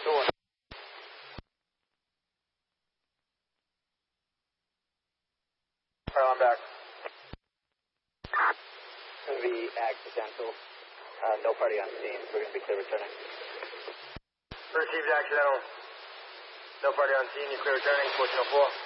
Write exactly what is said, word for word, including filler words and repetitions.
Door. Alright, I'm back. Going to be accidental. Uh, no party on scene. We're going to be clear returning. Received accidental. No party on scene. You clear returning. fourteen oh four.